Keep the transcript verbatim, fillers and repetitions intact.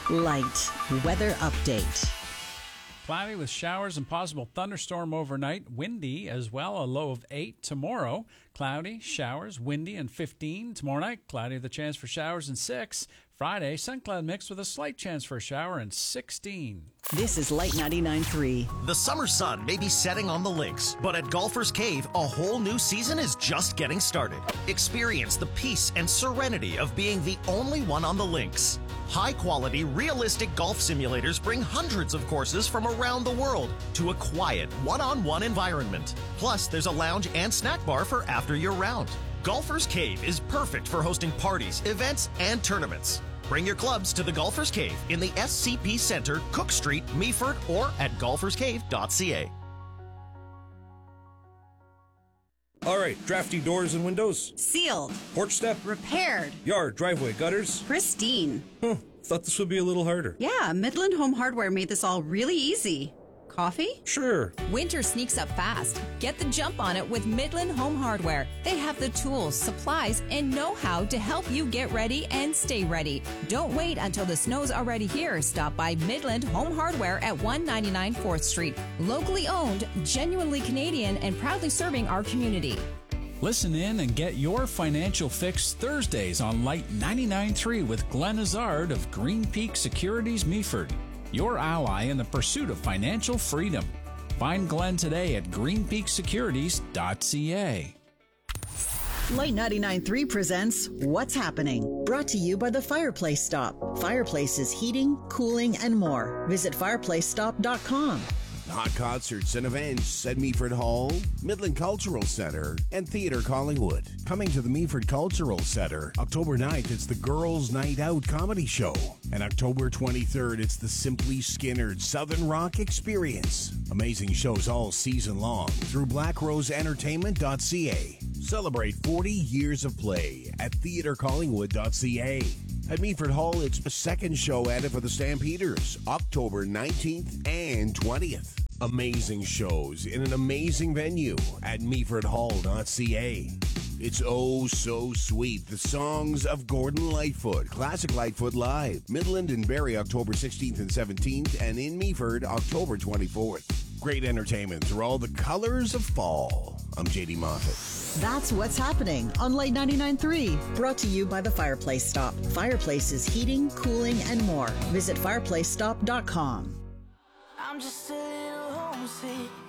Light weather update. Cloudy with showers and possible thunderstorm overnight. Windy as well, a low of eight. Tomorrow, cloudy, showers, windy, and fifteen. Tomorrow night, cloudy with a chance for showers and six. Friday, sun cloud mix with a slight chance for a shower and sixteen. This is Light ninety-nine point three. The summer sun may be setting on the links, but at Golfers Cave, a whole new season is just getting started. Experience the peace and serenity of being the only one on the links. High-quality, realistic golf simulators bring hundreds of courses from around the world to a quiet, one-on-one environment. Plus, there's a lounge and snack bar for after your round. Golfers Cave is perfect for hosting parties, events, and tournaments. Bring your clubs to the Golfers Cave in the S C P Center, Cook Street, Meaford, or at golfers cave dot c a. All right, drafty doors and windows. Sealed. Porch step. Repaired. Yard, driveway, gutters. Pristine. Huh, thought this would be a little harder. Yeah, Midland Home Hardware made this all really easy. Coffee? Sure. Winter sneaks up fast. Get the jump on it with Midland Home Hardware. They have the tools, supplies, and know-how to help you get ready and stay ready. Don't wait until the snow's already here. Stop by Midland Home Hardware at one ninety-nine fourth Street. Locally owned, genuinely Canadian, and proudly serving our community. Listen in and get your financial fix Thursdays on Light ninety-nine point three with Glenn Hazard of Green Peak Securities Meaford, your ally in the pursuit of financial freedom. Find Glenn today at green peak securities dot c a. Light ninety-nine point three presents What's Happening, brought to you by the Fireplace Stop. Fireplaces, heating, cooling, and more. Visit fireplace stop dot com. Hot concerts and events at Meaford Hall, Midland Cultural Center, and Theatre Collingwood. Coming to the Meaford Cultural Center, October ninth, it's the Girls' Night Out Comedy Show. And October twenty-third, it's the Simply Skinnered Southern Rock Experience. Amazing shows all season long through black rose entertainment dot c a. Celebrate forty years of play at theatre collingwood dot c a. At Meaford Hall, it's a second show added for the Stampeders, October nineteenth and twentieth. Amazing shows in an amazing venue at meaford hall dot c a. It's oh so sweet. The songs of Gordon Lightfoot, Classic Lightfoot Live, Midland and Barrie, October sixteenth and seventeenth, and in Meaford, October twenty-fourth. Great entertainment through all the colors of fall. I'm J D Moffat. That's What's Happening on Light ninety-nine point three, brought to you by the Fireplace Stop. Fireplaces, heating, cooling, and more. Visit fireplace stop dot com. I'm just a little homesick.